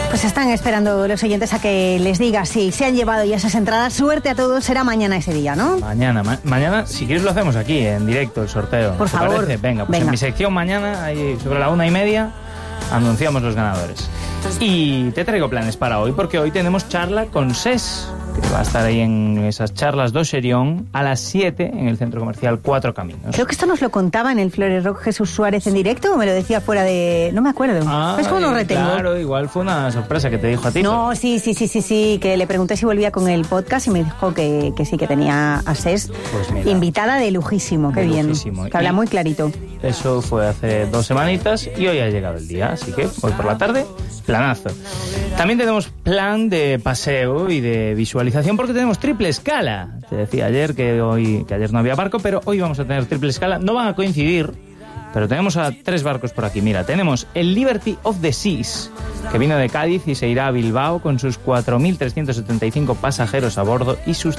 Pues están esperando los oyentes a que les diga si se han llevado ya esas entradas. Suerte a todos, será mañana ese día, ¿no? Mañana, si quieres lo hacemos aquí, en directo, el sorteo. Por favor. ¿Te parece? Venga, pues en mi sección mañana, ahí sobre la 1:30, anunciamos los ganadores. Y te traigo planes para hoy, porque hoy tenemos charla con SES, que va a estar ahí en esas charlas d'Osserión a las 7 en el Centro Comercial Cuatro Caminos. Creo que esto nos lo contaba en el Flores Rock Jesús Suárez en directo, o me lo decía fuera de... No me acuerdo. Es como lo retengo. Claro, igual fue una sorpresa que te dijo a ti. No, sí, que le pregunté si volvía con el podcast y me dijo que sí, que tenía a SES invitada de lujísimo, qué bien. Que habla muy clarito. Eso fue hace 2 semanitas y hoy ha llegado el día, así que hoy por la tarde, planazo. También tenemos plan de paseo y de visualización porque tenemos triple escala. Te decía ayer que ayer no había barco, pero hoy vamos a tener triple escala. No van a coincidir, pero tenemos a 3 barcos por aquí. Mira, tenemos el Liberty of the Seas, que vino de Cádiz y se irá a Bilbao con sus 4.375 pasajeros a bordo y sus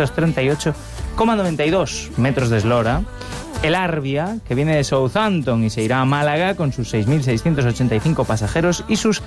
338,92 metros de eslora. El Arbia, que viene de Southampton y se irá a Málaga con sus 6.685 pasajeros y sus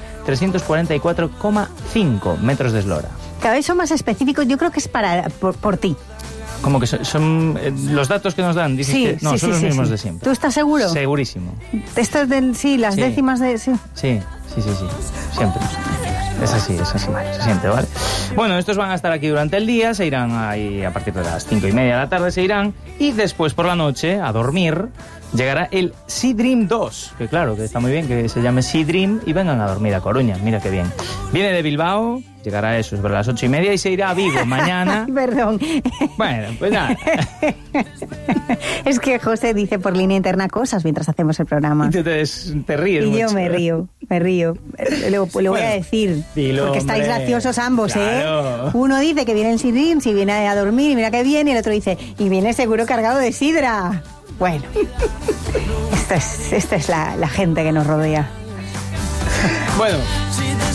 344,5 metros de eslora. Cada vez son más específicos, yo creo que es por ti. Como que son los datos que nos dan, dices que no, son los mismos de siempre. ¿Tú estás seguro? Segurísimo. Esto es las décimas de... Sí, siempre. Es así, se siente, ¿vale? Bueno, estos van a estar aquí durante el día, se irán ahí a partir de las 5:30 de la tarde, se irán, y después por la noche, a dormir, llegará el Sea Dream 2, que claro, que está muy bien que se llame Sea Dream y vengan a dormir a Coruña, mira qué bien. Viene de Bilbao, llegará eso sobre las 8:30 y se irá a Vigo mañana. Perdón. Bueno, pues nada. Es que José dice por línea interna cosas mientras hacemos el programa. Y te ríes y mucho. Yo me río. Lo voy a decir. Dilo, porque estáis graciosos ambos, claro. Uno dice que viene el Sea Dream, si viene a dormir y mira que viene, y el otro dice, y viene seguro cargado de sidra. Bueno, esta es la gente que nos rodea. Bueno.